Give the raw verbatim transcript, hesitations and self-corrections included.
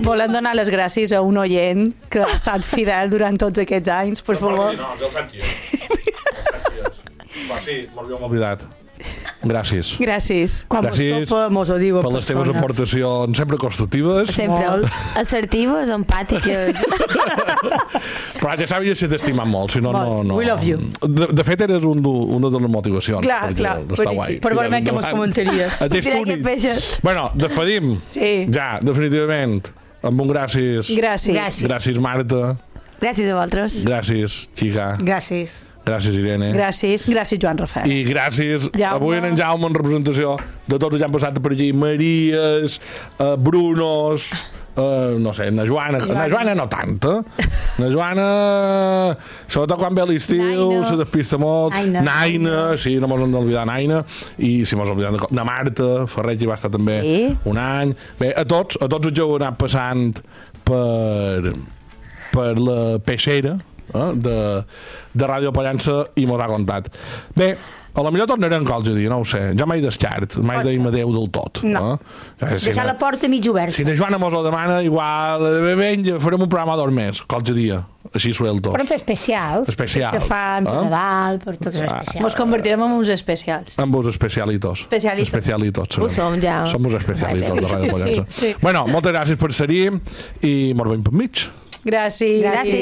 volem donar les gràcies a un oient que ha estat fidel durant tots aquests anys, per favor. No, jo el sap qui és. Va, sí, m'ho oblidat. Gràcies. Gràcies. Quan Gràcies mos topa, mos ho diu per les teves aportacions sempre constructives. Sempre assertives, empàtiques. Però ja sabies que t'estimat molt, si no, no, no. We love you. De, de fet, eres un, una de les motivacions. Clar, clar. Està guai. Per veure que mos comentaries. Diré que peixes. Bueno, despedim. Sí. Ja, definitivament. Amb un gràcies. Gràcies. Gràcies. Gràcies, Marta. Gràcies a vosaltres. Gràcies, Xica. Gràcies. Gràcies, Irene. Gràcies. Gràcies, Joan Rafael. I gràcies Jaume. avui en Jaume en representació de tots els que han passat per allí. Maries, uh, Brunos, uh, no sé, na Joana. Na Joana no tant, eh? Na Joana, sobretot quan ve l'estiu, se despista molt. Naina. Naina, sí, no mos hem d'oblidar Naina. I si mos oblidem de... Na Marta, Ferret hi va estar també Sí. un any. Bé, a tots, a tots els que heu anat passant per, per la peixera, eh, de, de Ràdio Pollença i m'ho ha contat. Bé, a la millor tornarem qualque dia, no ho sé. Ja mai desxart, mai deim adeu del tot. No. Eh? Ja, si Deixar na, la porta mig oberta. si na Joana mos ho demana, igual, eh, vinga, farem un programa d'or més, qualque dia, així sueltos. Podem fer especials. Especials. Que fan per eh? Nadal, per tots els especials. Mos convertirem en uns especials. Amb els especialitos. Especialitos. Especialitos. Ho som ja. Som els especialitos de Ràdio Pollença. Sí, sí. Bueno, moltes gràcies per ser-hi i mos veiem per mig. Gràcies. Gràcies.